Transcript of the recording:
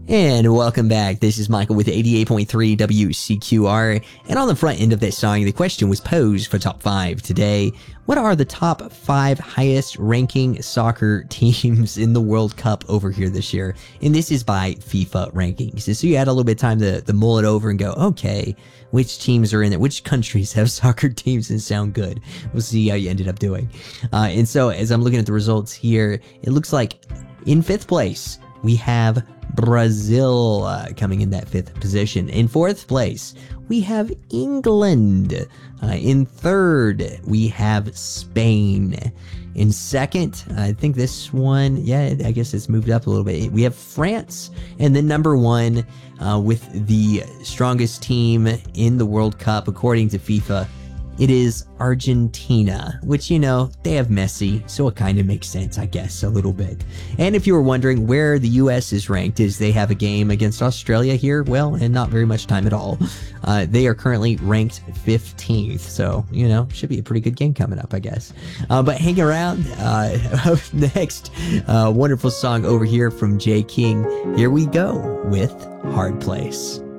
And welcome back. This is Michael with 88.3 WCQR. And on the front end of that song, the question was posed for top 5 today. What are the top 5 highest ranking soccer teams in the World Cup over here this year? And this is by FIFA rankings. So you had a little bit of time to mull it over and go, okay, which teams are in there? Which countries have soccer teams and sound good? We'll see how you ended up doing. And so as I'm looking at the results here, it looks like in 5th place, we have Brazil coming in that 5th position. In 4th place, we have England. In 3rd, we have Spain. In 2nd, I think this one, yeah, I guess it's moved up a little bit. We have France. And then number 1, with the strongest team in the World Cup, according to FIFA, it is Argentina, which, you know, they have Messi, so it kind of makes sense, I guess, a little bit. And if you were wondering where the U.S. is ranked, is they have a game against Australia here, well, and not very much time at all. They are currently ranked 15th, so, you know, should be a pretty good game coming up, I guess. But hang around. Up next, wonderful song over here from Jay King. Here we go with Hard Place.